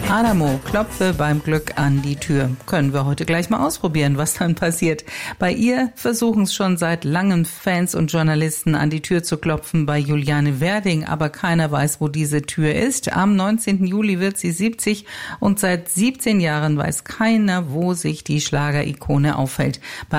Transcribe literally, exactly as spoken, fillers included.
Adamo, klopfe beim Glück an die Tür. Können wir heute gleich mal ausprobieren, was dann passiert. Bei ihr versuchen es schon seit langem Fans und Journalisten an die Tür zu klopfen bei Juliane Werding, aber keiner weiß, wo diese Tür ist. Am neunzehnten Juli wird sie siebzig und seit siebzehn Jahren weiß keiner, wo sich die Schlagerikone aufhält. Bei